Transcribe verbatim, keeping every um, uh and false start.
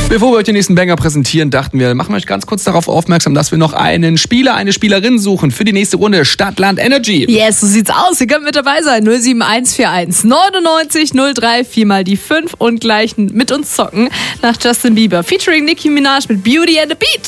Bevor wir euch den nächsten Banger präsentieren, dachten wir, machen wir euch ganz kurz darauf aufmerksam, dass wir noch einen Spieler, eine Spielerin suchen für die nächste Runde Stadt, Land, Energy. Yes, so sieht's aus. Ihr könnt mit dabei sein. null sieben eins vier eins neunundneunzig null drei, viermal die fünf und gleich mit uns zocken nach Justin Bieber featuring Nicki Minaj mit Beauty and the Beat.